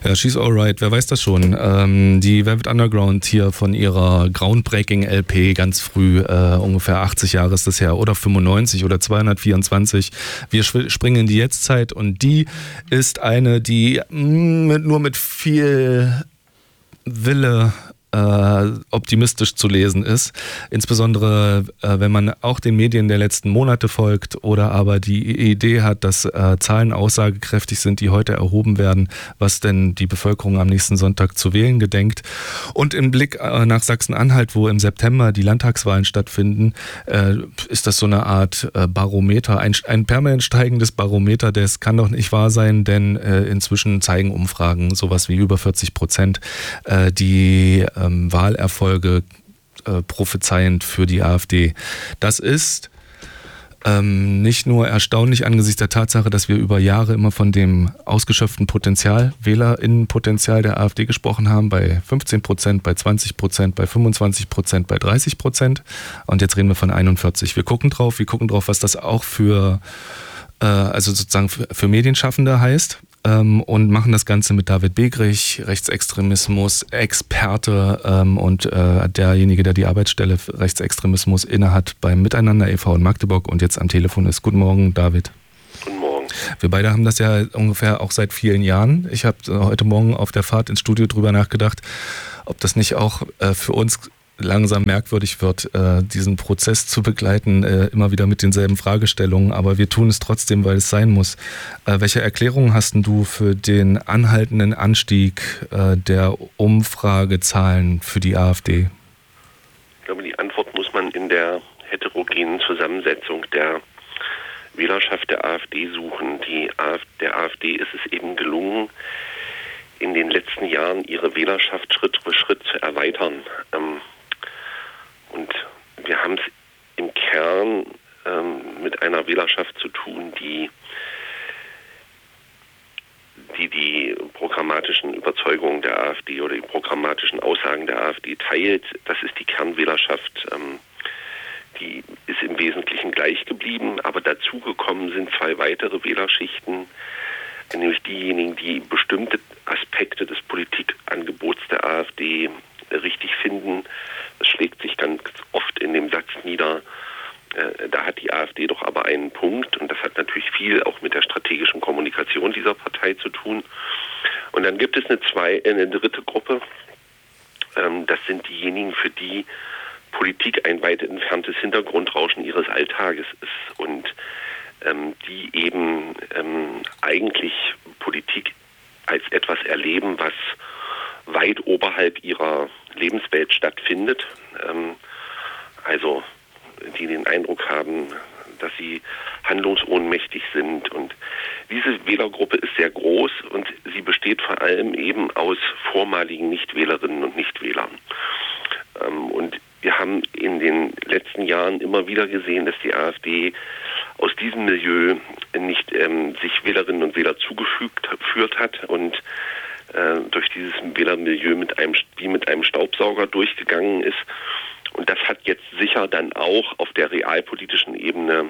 Ja, She's Alright, wer weiß das schon. Die Velvet Underground hier von ihrer Groundbreaking LP ganz früh, ungefähr 80 Jahre ist das her, oder 95 oder 224. Wir springen in die Jetztzeit und die ist eine, die nur mit viel Wille optimistisch zu lesen ist. Insbesondere, wenn man auch den Medien der letzten Monate folgt oder aber die Idee hat, dass Zahlen aussagekräftig sind, die heute erhoben werden, was denn die Bevölkerung am nächsten Sonntag zu wählen gedenkt. Und im Blick nach Sachsen-Anhalt, wo im September die Landtagswahlen stattfinden, ist das so eine Art Barometer, ein permanent steigendes Barometer. Das kann doch nicht wahr sein, denn inzwischen zeigen Umfragen sowas wie über 40%, die Wahlerfolge prophezeiend für die AfD. Das ist nicht nur erstaunlich angesichts der Tatsache, dass wir über Jahre immer von dem ausgeschöpften Potenzial, WählerInnenpotenzial der AfD gesprochen haben, bei 15%, bei 20%, bei 25%, bei 30%. Und jetzt reden wir von 41%. Wir gucken drauf, was das auch für sozusagen für Medienschaffende heißt. Und machen das Ganze mit David Begrich, Rechtsextremismus, Experte und derjenige, der die Arbeitsstelle für Rechtsextremismus innehat beim Miteinander e.V. in Magdeburg und jetzt am Telefon ist. Guten Morgen, David. Guten Morgen. Wir beide haben das ja ungefähr auch seit vielen Jahren. Ich habe heute Morgen auf der Fahrt ins Studio drüber nachgedacht, ob das nicht auch für uns langsam merkwürdig wird, diesen Prozess zu begleiten, immer wieder mit denselben Fragestellungen, aber wir tun es trotzdem, weil es sein muss. Welche Erklärungen hast denn du für den anhaltenden Anstieg der Umfragezahlen für die AfD? Ich glaube, die Antwort muss man in der heterogenen Zusammensetzung der Wählerschaft der AfD suchen. Der AfD ist es eben gelungen, in den letzten Jahren ihre Wählerschaft Schritt für Schritt zu erweitern. Und wir haben es im Kern mit einer Wählerschaft zu tun, die programmatischen Überzeugungen der AfD oder die programmatischen Aussagen der AfD teilt. Das ist die Kernwählerschaft, die ist im Wesentlichen gleich geblieben, aber dazugekommen sind zwei weitere Wählerschichten, nämlich diejenigen, die bestimmte Aspekte des Politikangebots der AfD richtig finden. Das schlägt sich ganz oft in dem Satz nieder, da hat die AfD doch aber einen Punkt, und das hat natürlich viel auch mit der strategischen Kommunikation dieser Partei zu tun. Und dann gibt es eine dritte Gruppe, das sind diejenigen, für die Politik ein weit entferntes Hintergrundrauschen ihres Alltages ist und die eben eigentlich Politik als etwas erleben, was weit oberhalb ihrer Lebenswelt stattfindet. Also die den Eindruck haben, dass sie handlungsohnmächtig sind. Und diese Wählergruppe ist sehr groß und sie besteht vor allem eben aus vormaligen Nichtwählerinnen und Nichtwählern. Und wir haben in den letzten Jahren immer wieder gesehen, dass die AfD aus diesem Milieu nicht sich Wählerinnen und Wähler zugeführt hat und durch dieses Wählermilieu mit einem Staubsauger durchgegangen ist. Und das hat jetzt sicher dann auch auf der realpolitischen Ebene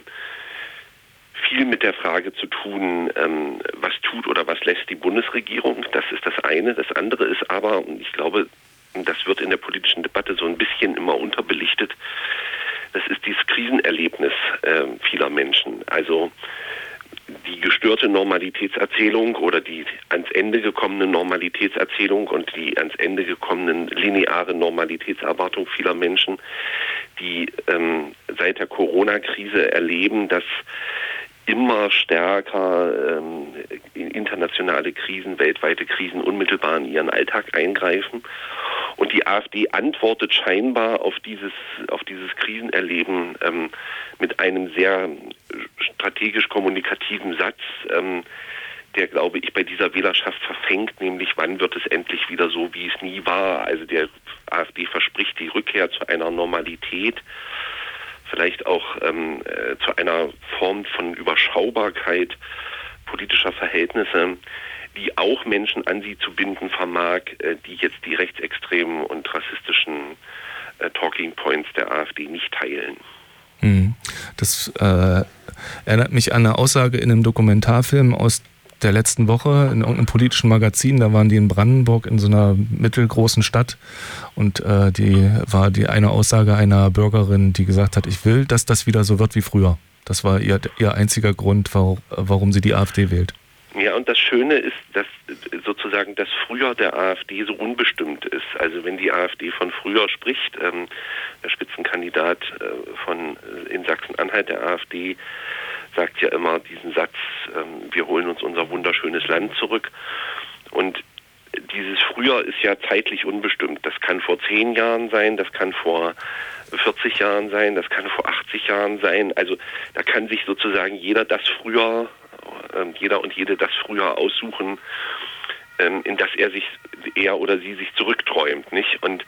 viel mit der Frage zu tun, was tut oder was lässt die Bundesregierung. Das ist das eine. Das andere ist aber, und ich glaube, das wird in der politischen Debatte so ein bisschen immer unterbelichtet, das ist dieses Krisenerlebnis vieler Menschen. Also die gestörte Normalitätserzählung oder die ans Ende gekommene Normalitätserzählung und die ans Ende gekommenen lineare Normalitätserwartung vieler Menschen, die seit der Corona-Krise erleben, dass immer stärker internationale Krisen, weltweite Krisen unmittelbar in ihren Alltag eingreifen. Und die AfD antwortet scheinbar auf dieses Krisenerleben mit einem sehr strategisch-kommunikativen Satz, der, glaube ich, bei dieser Wählerschaft verfängt, nämlich wann wird es endlich wieder so, wie es nie war. Also der AfD verspricht die Rückkehr zu einer Normalität, vielleicht auch zu einer Form von Überschaubarkeit politischer Verhältnisse, die auch Menschen an sie zu binden vermag, die jetzt die rechtsextremen und rassistischen Talking Points der AfD nicht teilen. Das erinnert mich an eine Aussage in einem Dokumentarfilm aus der letzten Woche in irgendeinem politischen Magazin, da waren die in Brandenburg in so einer mittelgroßen Stadt und die eine Aussage einer Bürgerin, die gesagt hat, ich will, dass das wieder so wird wie früher. Das war ihr einziger Grund, warum sie die AfD wählt. Ja, und das Schöne ist, dass sozusagen das Früher der AfD so unbestimmt ist. Also wenn die AfD von früher spricht, der Spitzenkandidat in Sachsen-Anhalt der AfD sagt ja immer diesen Satz, wir holen uns unser wunderschönes Land zurück. Und dieses Früher ist ja zeitlich unbestimmt. Das kann vor 10 Jahren sein, das kann vor 40 Jahren sein, das kann vor 80 Jahren sein. Also da kann sich sozusagen jeder und jede das Früher aussuchen, in das er oder sie sich zurückträumt, nicht? Und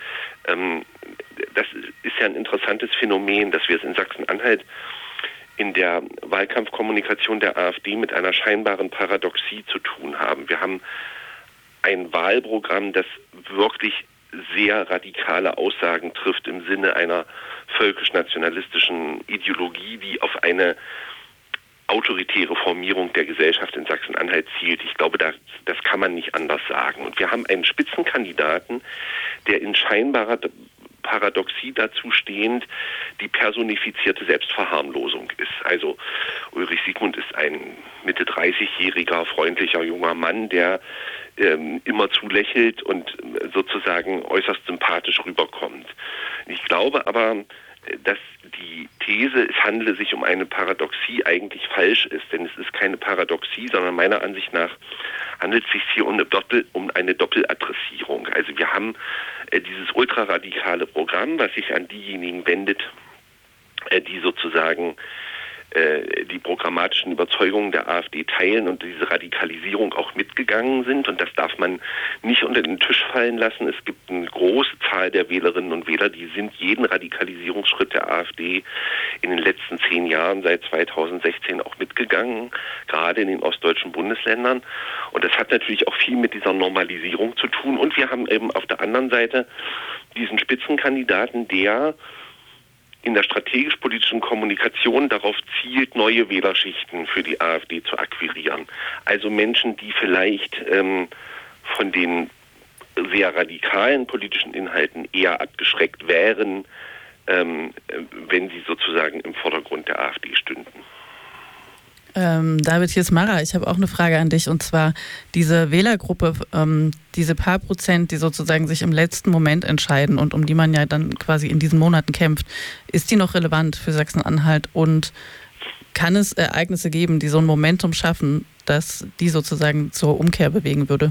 das ist ja ein interessantes Phänomen, dass wir es in Sachsen-Anhalt in der Wahlkampfkommunikation der AfD mit einer scheinbaren Paradoxie zu tun haben. Wir haben ein Wahlprogramm, das wirklich sehr radikale Aussagen trifft im Sinne einer völkisch-nationalistischen Ideologie, die auf eine autoritäre Formierung der Gesellschaft in Sachsen-Anhalt zielt. Ich glaube, das kann man nicht anders sagen. Und wir haben einen Spitzenkandidaten, der in scheinbarer Paradoxie dazu stehend die personifizierte Selbstverharmlosung ist. Also Ulrich Siegmund ist ein Mitte 30-jähriger, freundlicher junger Mann, der immer zulächelt und sozusagen äußerst sympathisch rüberkommt. Ich glaube aber, dass die These, es handle sich um eine Paradoxie, eigentlich falsch ist. Denn es ist keine Paradoxie, sondern meiner Ansicht nach handelt es sich hier um eine Doppeladressierung. Also wir haben dieses ultraradikale Programm, was sich an diejenigen wendet, die sozusagen die programmatischen Überzeugungen der AfD teilen und diese Radikalisierung auch mitgegangen sind. Und das darf man nicht unter den Tisch fallen lassen. Es gibt eine große Zahl der Wählerinnen und Wähler, die sind jeden Radikalisierungsschritt der AfD in den letzten 10 Jahren, seit 2016 auch mitgegangen, gerade in den ostdeutschen Bundesländern. Und das hat natürlich auch viel mit dieser Normalisierung zu tun. Und wir haben eben auf der anderen Seite diesen Spitzenkandidaten, der in der strategisch-politischen Kommunikation darauf zielt, neue Wählerschichten für die AfD zu akquirieren. Also Menschen, die vielleicht von den sehr radikalen politischen Inhalten eher abgeschreckt wären, wenn sie sozusagen im Vordergrund der AfD stünden. David, hier ist Mara. Ich habe auch eine Frage an dich. Und zwar diese Wählergruppe, diese paar Prozent, die sozusagen sich im letzten Moment entscheiden und um die man ja dann quasi in diesen Monaten kämpft, ist die noch relevant für Sachsen-Anhalt? Und kann es Ereignisse geben, die so ein Momentum schaffen, dass die sozusagen zur Umkehr bewegen würde?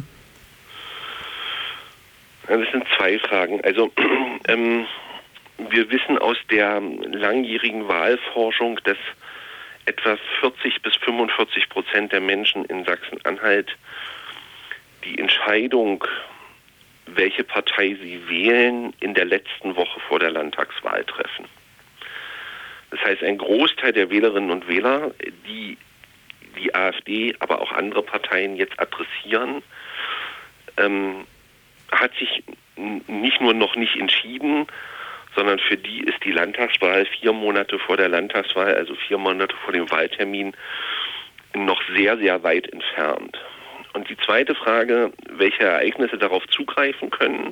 Das sind 2 Fragen. Also wir wissen aus der langjährigen Wahlforschung, dass etwa 40-45% der Menschen in Sachsen-Anhalt die Entscheidung, welche Partei sie wählen, in der letzten Woche vor der Landtagswahl treffen. Das heißt, ein Großteil der Wählerinnen und Wähler, die die AfD, aber auch andere Parteien jetzt adressieren, hat sich nicht nur noch nicht entschieden, sondern für die ist die Landtagswahl 4 Monate vor der Landtagswahl, also 4 Monate vor dem Wahltermin, noch sehr, sehr weit entfernt. Und die zweite Frage, welche Ereignisse darauf zugreifen können.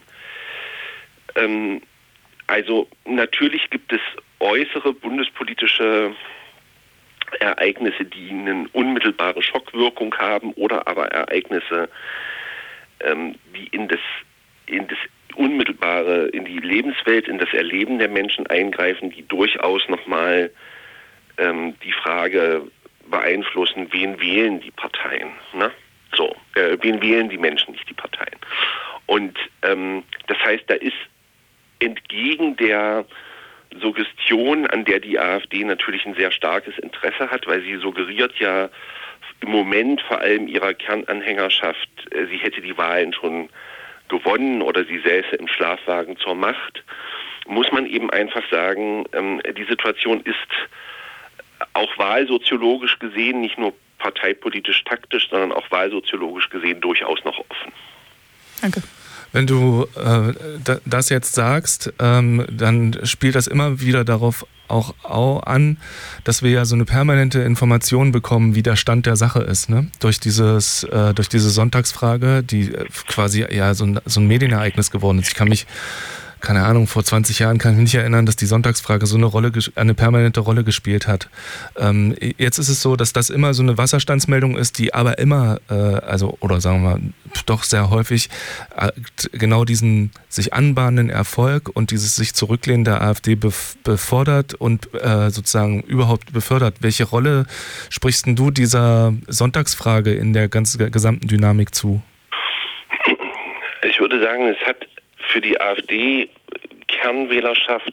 Also natürlich gibt es äußere bundespolitische Ereignisse, die eine unmittelbare Schockwirkung haben oder aber Ereignisse, die in das Unmittelbare, in die Lebenswelt, in das Erleben der Menschen eingreifen, die durchaus nochmal die Frage beeinflussen, wen wählen die Parteien, ne? Wen wählen die Menschen, nicht die Parteien. Und das heißt, da ist entgegen der Suggestion, an der die AfD natürlich ein sehr starkes Interesse hat, weil sie suggeriert ja im Moment vor allem ihrer Kernanhängerschaft, sie hätte die Wahlen schon gewonnen oder sie säße im Schlafwagen zur Macht, muss man eben einfach sagen, die Situation ist auch wahlsoziologisch gesehen, nicht nur parteipolitisch taktisch, sondern auch wahlsoziologisch gesehen durchaus noch offen. Danke. Wenn du das jetzt sagst, dann spielt das immer wieder darauf auch an, dass wir ja so eine permanente Information bekommen, wie der Stand der Sache ist, ne? Durch diese Sonntagsfrage, die quasi ja so ein Medienereignis geworden ist. Ich kann mich, keine Ahnung, vor 20 Jahren kann ich mich nicht erinnern, dass die Sonntagsfrage so eine permanente Rolle gespielt hat. Jetzt ist es so, dass das immer so eine Wasserstandsmeldung ist, die aber immer, oder sagen wir mal, doch sehr häufig genau diesen sich anbahnenden Erfolg und dieses sich zurücklehnen der AfD befördert und sozusagen überhaupt befördert. Welche Rolle sprichst denn du dieser Sonntagsfrage in der gesamten Dynamik zu? Ich würde sagen, es hat für die AfD-Kernwählerschaft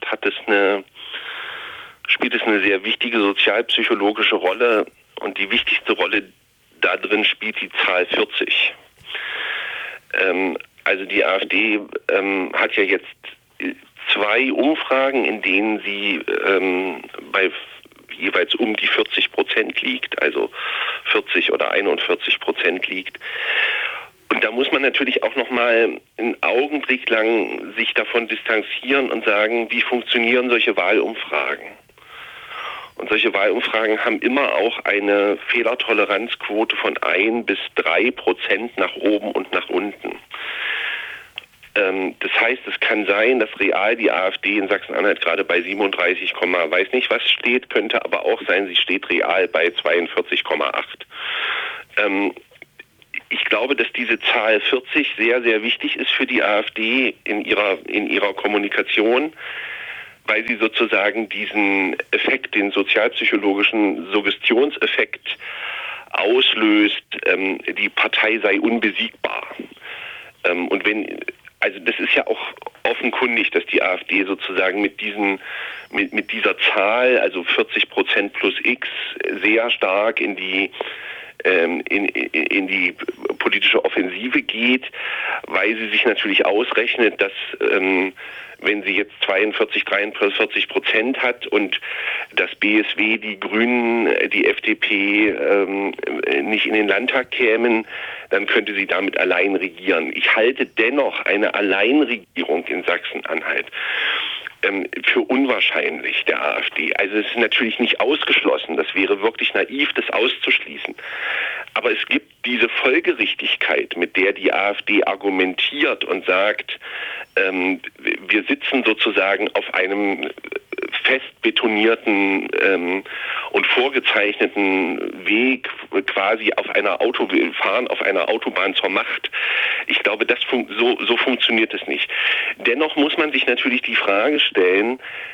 spielt es eine sehr wichtige sozialpsychologische Rolle, und die wichtigste Rolle da drin spielt die Zahl 40. Also die AfD hat ja jetzt 2 Umfragen, in denen sie bei jeweils um die 40% liegt, also 40 oder 41% liegt. Und da muss man natürlich auch nochmal einen Augenblick lang sich davon distanzieren und sagen, wie funktionieren solche Wahlumfragen? Und solche Wahlumfragen haben immer auch eine Fehlertoleranzquote von 1 bis 3% nach oben und nach unten. Das heißt, es kann sein, dass real die AfD in Sachsen-Anhalt gerade bei 37, weiß nicht was steht, könnte aber auch sein, sie steht real bei 42,8. Ich glaube, dass diese Zahl 40 sehr, sehr wichtig ist für die AfD in ihrer Kommunikation, weil sie sozusagen diesen Effekt, den sozialpsychologischen Suggestionseffekt auslöst, die Partei sei unbesiegbar. Und das ist ja auch offenkundig, dass die AfD sozusagen mit dieser Zahl, also 40% plus X, sehr stark in die politische Offensive geht, weil sie sich natürlich ausrechnet, dass wenn sie jetzt 43% hat und das BSW, die Grünen, die FDP nicht in den Landtag kämen, dann könnte sie damit allein regieren. Ich halte dennoch eine Alleinregierung in Sachsen-Anhalt für unwahrscheinlich der AfD. Also es ist natürlich nicht ausgeschlossen, das wäre wirklich naiv, das auszuschließen. Aber es gibt diese Folgerichtigkeit, mit der die AfD argumentiert und sagt, wir sitzen sozusagen auf einem fest betonierten und vorgezeichneten Weg, quasi fahren auf einer Autobahn zur Macht. Ich glaube, so funktioniert es nicht. Dennoch muss man sich natürlich die Frage stellen,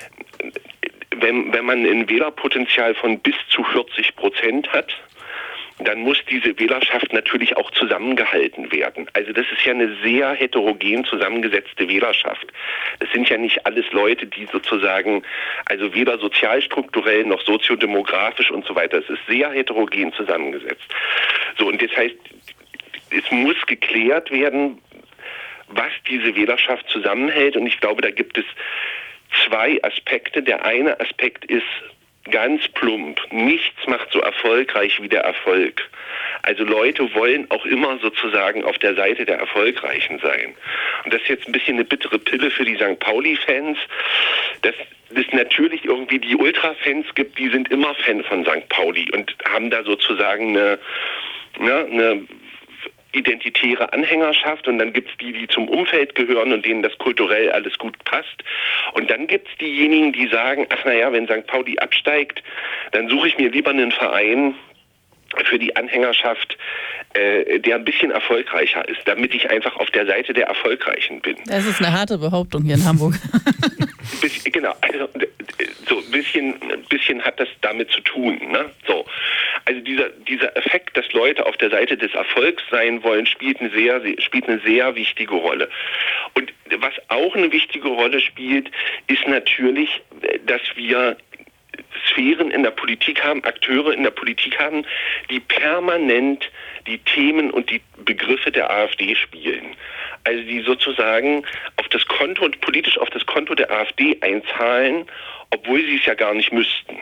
wenn man ein Wählerpotenzial von bis zu 40% hat, dann muss diese Wählerschaft natürlich auch zusammengehalten werden. Also das ist ja eine sehr heterogen zusammengesetzte Wählerschaft. Es sind ja nicht alles Leute, die sozusagen, also weder sozialstrukturell noch soziodemografisch und so weiter. Es ist sehr heterogen zusammengesetzt. So, und das heißt, es muss geklärt werden, was diese Wählerschaft zusammenhält. Und ich glaube, da gibt es 2 Aspekte. Der eine Aspekt ist ganz plump: nichts macht so erfolgreich wie der Erfolg. Also Leute wollen auch immer sozusagen auf der Seite der Erfolgreichen sein. Und das ist jetzt ein bisschen eine bittere Pille für die St. Pauli-Fans, dass es natürlich irgendwie die Ultra-Fans gibt, die sind immer Fan von St. Pauli und haben da sozusagen eine identitäre Anhängerschaft, und dann gibt es die zum Umfeld gehören und denen das kulturell alles gut passt. Und dann gibt es diejenigen, die sagen, wenn St. Pauli absteigt, dann suche ich mir lieber einen Verein für die Anhängerschaft, der ein bisschen erfolgreicher ist, damit ich einfach auf der Seite der Erfolgreichen bin. Das ist eine harte Behauptung hier in Hamburg. Genau, also so ein bisschen hat das damit zu tun. Ne? So. Also dieser Effekt, dass Leute auf der Seite des Erfolgs sein wollen, spielt eine sehr wichtige Rolle. Und was auch eine wichtige Rolle spielt, ist natürlich, dass wir Sphären in der Politik haben, Akteure in der Politik haben, die permanent die Themen und die Begriffe der AfD spielen. Also die sozusagen politisch auf das Konto der AfD einzahlen, obwohl sie es ja gar nicht müssten.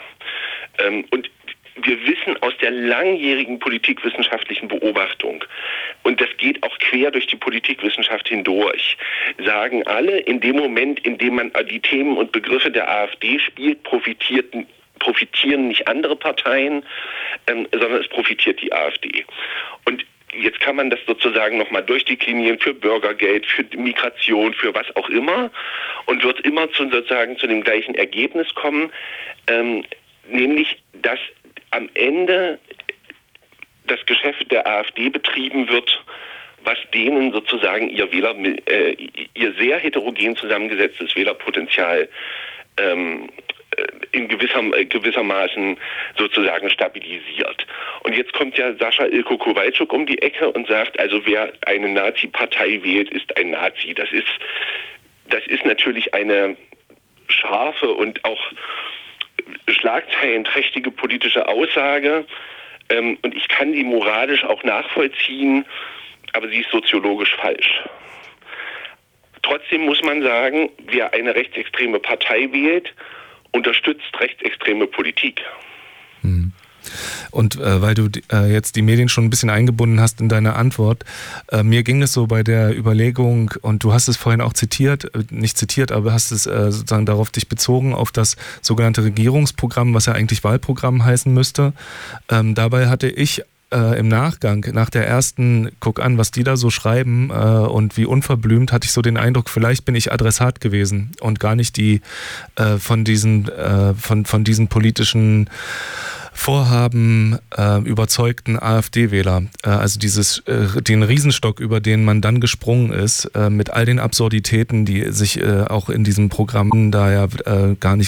Und wir wissen aus der langjährigen politikwissenschaftlichen Beobachtung, und das geht auch quer durch die Politikwissenschaft hindurch, sagen alle, in dem Moment, in dem man die Themen und Begriffe der AfD spielt, profitieren nicht andere Parteien, sondern es profitiert die AfD. Und jetzt kann man das sozusagen nochmal durchdeklinieren für Bürgergeld, für Migration, für was auch immer und wird immer sozusagen zu dem gleichen Ergebnis kommen, nämlich, dass am Ende das Geschäft der AfD betrieben wird, was denen sozusagen ihr sehr heterogen zusammengesetztes Wählerpotenzial in gewissermaßen sozusagen stabilisiert. Und jetzt kommt ja Sascha Ilko Kowalczuk um die Ecke und sagt, also wer eine Nazi-Partei wählt, ist ein Nazi. Das ist natürlich eine scharfe und auch schlagzeilenträchtige politische Aussage. Und ich kann die moralisch auch nachvollziehen, aber sie ist soziologisch falsch. Trotzdem muss man sagen, wer eine rechtsextreme Partei wählt, unterstützt rechtsextreme Politik. Und weil du jetzt die Medien schon ein bisschen eingebunden hast in deine Antwort, mir ging es so bei der Überlegung, und du hast es vorhin auch nicht zitiert, aber hast es sozusagen darauf dich bezogen, auf das sogenannte Regierungsprogramm, was ja eigentlich Wahlprogramm heißen müsste. Dabei hatte ich im Nachgang, nach der ersten, guck an, was die da so schreiben und wie unverblümt, hatte ich so den Eindruck, vielleicht bin ich Adressat gewesen und gar nicht die von diesen politischen Vorhaben überzeugten AfD-Wähler. Also den Riesenstock, über den man dann gesprungen ist, mit all den Absurditäten, die sich auch in diesem Programm da ja gar nicht